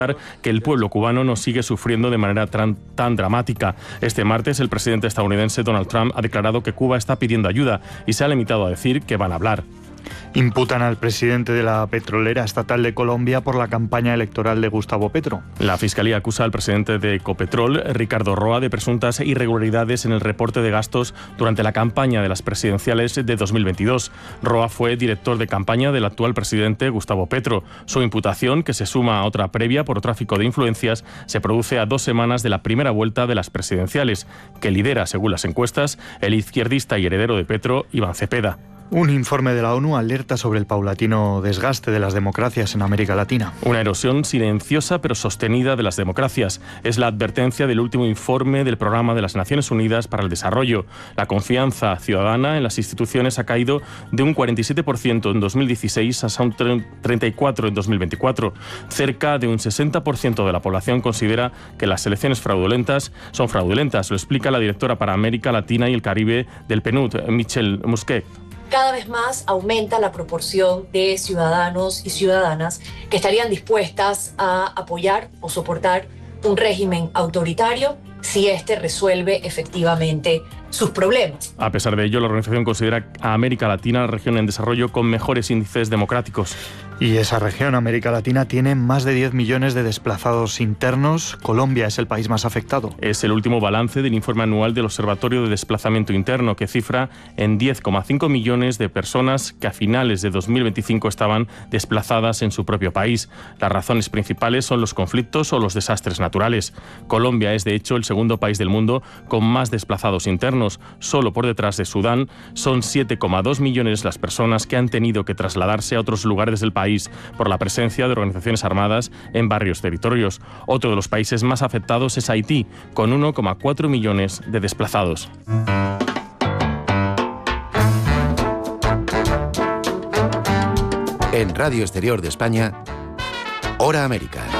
que el pueblo cubano no sigue sufriendo de manera tan dramática. Este martes, el presidente estadounidense Donald Trump ha declarado que Cuba está pidiendo ayuda y se ha limitado a decir que van a hablar. Imputan al presidente de la petrolera estatal de Colombia por la campaña electoral de Gustavo Petro. La Fiscalía acusa al presidente de Ecopetrol, Ricardo Roa, de presuntas irregularidades en el reporte de gastos durante la campaña de las presidenciales de 2022. Roa fue director de campaña del actual presidente Gustavo Petro. Su imputación, que se suma a otra previa por tráfico de influencias, se produce a 2 semanas de la primera vuelta de las presidenciales, que lidera, según las encuestas, el izquierdista y heredero de Petro, Iván Cepeda. Un informe de la ONU alerta sobre el paulatino desgaste de las democracias en América Latina. Una erosión silenciosa pero sostenida de las democracias. Es la advertencia del último informe del Programa de las Naciones Unidas para el Desarrollo. La confianza ciudadana en las instituciones ha caído de un 47% en 2016 hasta un 34% en 2024. Cerca de un 60% de la población considera que las elecciones fraudulentas son fraudulentas. Lo explica la directora para América Latina y el Caribe del PNUD, Michelle Musquet. Cada vez más aumenta la proporción de ciudadanos y ciudadanas que estarían dispuestas a apoyar o soportar un régimen autoritario si éste resuelve efectivamente sus problemas. A pesar de ello, la organización considera a América Latina la región en desarrollo con mejores índices democráticos. Y esa región, América Latina, tiene más de 10 millones de desplazados internos. Colombia es el país más afectado. Es el último balance del informe anual del Observatorio de Desplazamiento Interno, que cifra en 10,5 millones de personas que a finales de 2025 estaban desplazadas en su propio país. Las razones principales son los conflictos o los desastres naturales. Colombia es, de hecho, el segundo país del mundo con más desplazados internos. Solo por detrás de Sudán son 7,2 millones las personas que han tenido que trasladarse a otros lugares del país por la presencia de organizaciones armadas en varios territorios. Otro de los países más afectados es Haití, con 1,4 millones de desplazados. En Radio Exterior de España, Hora América.